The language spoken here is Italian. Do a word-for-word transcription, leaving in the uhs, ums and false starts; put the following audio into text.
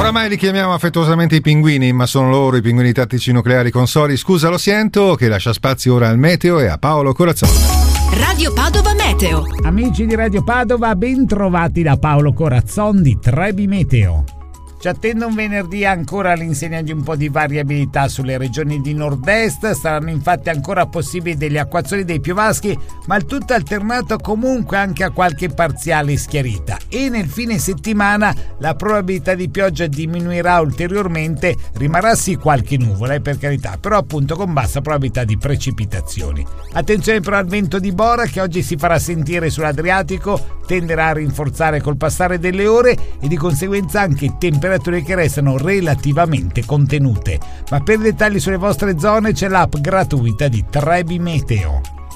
Oramai li chiamiamo affettuosamente i pinguini, ma sono loro i pinguini tattici nucleari consoli. Scusa, lo sento, che lascia spazio ora al meteo e a Paolo Corazzoni. Radio Padova Meteo. Amici di Radio Padova, ben trovati da Paolo Corazzon di Trebi Meteo. Ci attende un venerdì ancora all'insegna di un po' di variabilità sulle regioni di nord-est. Saranno infatti ancora possibili degli acquazzoni dei piovaschi, ma il tutto alternato comunque anche a qualche parziale schiarita. E nel fine settimana la probabilità di pioggia diminuirà ulteriormente, rimarrà sì qualche nuvola, eh, per carità, però appunto con bassa probabilità di precipitazioni. Attenzione però al vento di Bora, che oggi si farà sentire sull'Adriatico, tenderà a rinforzare col passare delle ore e di conseguenza anche temperature che restano relativamente contenute. Ma per dettagli sulle vostre zone c'è l'app gratuita di Trebi Meteo.